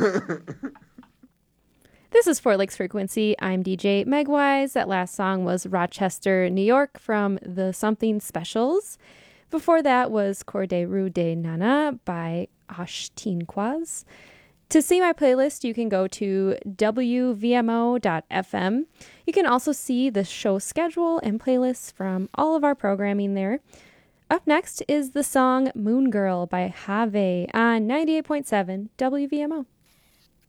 This is Fort Lakes Frequency. I'm DJ Megwise. That last song was Rochester, New York from the Something Specials. Before that was Corderu de Nana by Ashtinquaz. To see my playlist, you can go to wvmo.fm. You can also see the show schedule and playlists from all of our programming there. Up next is the song Moon Girl by Have on 98.7 WVMO.